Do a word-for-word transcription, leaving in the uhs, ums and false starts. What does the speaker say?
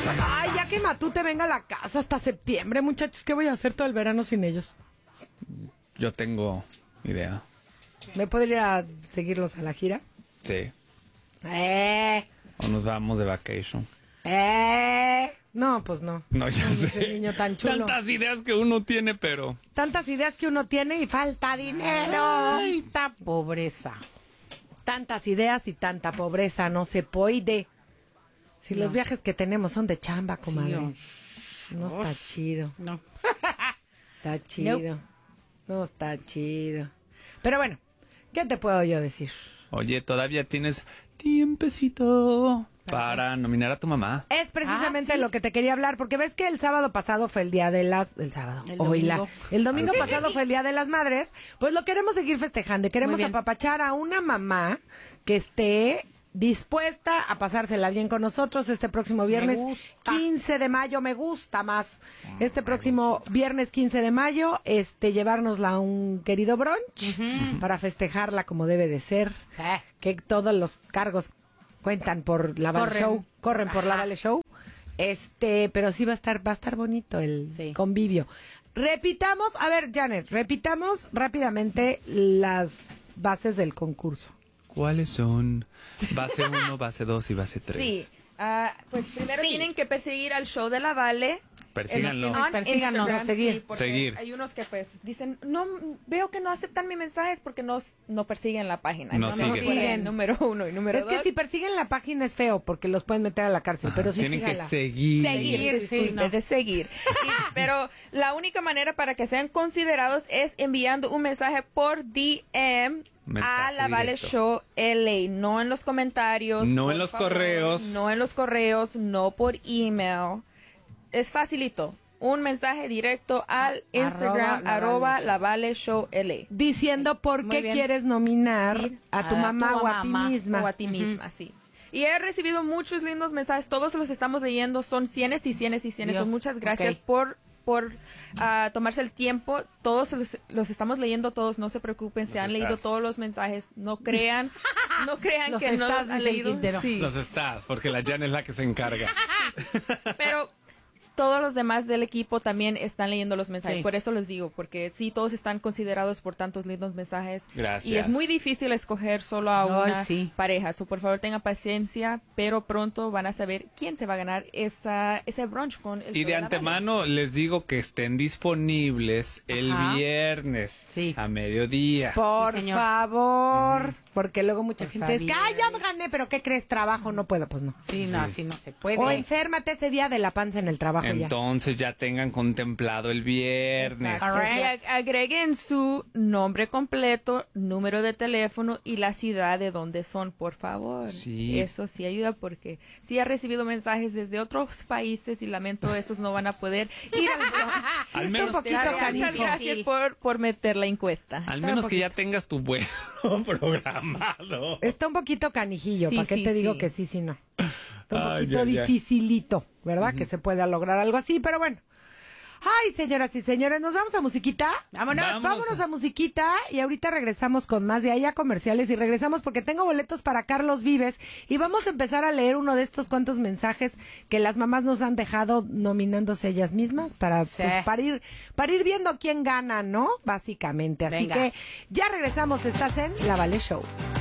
Ay, ya que Matute venga a la casa hasta septiembre, muchachos, ¿qué voy a hacer todo el verano sin ellos? Yo tengo idea. ¿Me podría seguirlos a la gira? Sí. Eh, O nos vamos de vacation. eh. No, pues no. No, ya No, sé. ese niño tan chulo. Tantas ideas que uno tiene, pero... Tantas ideas que uno tiene y falta dinero. Tanta pobreza. Tantas ideas y tanta pobreza, no se puede. Si No. los viajes que tenemos son de chamba, comadre. Sí, no está Uf. chido. No. Está chido. No está chido. Pero bueno, ¿qué te puedo yo decir? Oye, todavía tienes tiempecito para nominar a tu mamá. Es precisamente Ah, sí. lo que te quería hablar, porque ves que el sábado pasado fue el día de las... El sábado. El Oíla. domingo. El domingo pasado fue el día de las madres. Pues lo queremos seguir festejando y queremos Muy bien. apapachar a una mamá que esté dispuesta a pasársela bien con nosotros este próximo viernes gusta. quince de mayo. Me gusta más. Este próximo viernes quince de mayo, este, llevárnosla a un querido brunch para festejarla como debe de ser. Sí. Que todos los cargos cuentan por la Vale Corren. Show, corren por la Ajá. Vale Show. Este, pero sí va a estar, va a estar bonito el Sí. convivio. Repitamos, a ver, Janet, repitamos rápidamente las bases del concurso. ¿Cuáles son? Base uno, base dos y base tres. Sí, ah, pues primero Sí. tienen que perseguir al show de la Vale. Persíganlo. En- on Persíganos, Instagram, a seguir. sí, porque Seguir. hay unos que pues dicen, no, veo que no aceptan mis mensajes porque no, no persiguen la página. No Entonces, siguen. siguen, Siguen. número uno y número Es que dos. si persiguen la página es feo porque los pueden meter a la cárcel, pero sí Tienen que síganla. seguir. Seguir, Seguir, disculpe, sí, no. de seguir. Y- pero la única manera para que sean considerados es enviando un mensaje por D M Mensaje a la Vale directo. Show L A, no en los comentarios. No por en los favor, correos. No en los correos, no por email. Es facilito. Un mensaje directo al Instagram, la arroba Vale la Vale Show L A. Diciendo por Muy qué bien. quieres nominar Sí. a tu A mamá tu o a ti mamá. misma. O a ti misma, sí. Y he recibido muchos lindos mensajes, todos los estamos leyendo, son cienes y cienes y cienes. Dios, Son muchas gracias ok. por por ah, tomarse el tiempo. Todos los, los estamos leyendo todos, no se preocupen, se Los han leído estás. todos los mensajes. No crean, no crean Los que no estás, los han dice el leído. Quintero. Sí. Los estás, porque la Jan es la que se encarga. Pero todos los demás del equipo también están leyendo los mensajes. Sí. Por eso les digo, porque sí, todos están considerados por tantos lindos mensajes. Gracias. Y es muy difícil escoger solo a Ay, una sí. pareja. So, por favor, tengan paciencia, pero pronto van a saber quién se va a ganar esa, ese brunch con el Y show de la Vale. antemano les digo que estén disponibles el Ajá. viernes Sí. a mediodía. Por Sí, señor. favor, porque luego mucha Por gente es que, favor. ay, ya me gané, pero ¿qué crees? Trabajo, no puedo, pues no. Sí, no, así no se puede. O enférmate ese día de la panza en el trabajo ya. Entonces ya tengan contemplado el viernes. Exacto. Correct. Y ag- agreguen su nombre completo, número de teléfono y la ciudad de donde son, por favor. Sí. Eso sí ayuda porque sí he recibido mensajes desde otros países y lamento estos no van a poder ir al brunch. Al Está menos, un poquito Muchas Muchas canijo. gracias Sí. por, por meter la encuesta. al menos que ya tengas tu vuelo programado. Está un poquito canijillo, Sí, ¿para qué sí, te digo sí. que sí, sí, no? Está un Ay, poquito ay, ay. dificilito, ¿verdad? Que se pueda lograr algo así, pero bueno. Ay, señoras y señores, ¿nos vamos a musiquita? Vámonos. Vámonos. Vámonos a musiquita y ahorita regresamos con más de allá comerciales y regresamos porque tengo boletos para Carlos Vives y vamos a empezar a leer uno de estos cuantos mensajes que las mamás nos han dejado nominándose ellas mismas para, Sí. pues, para ir, para ir viendo quién gana, ¿no? Básicamente. Así Venga. que ya regresamos, estás en La Vale Show.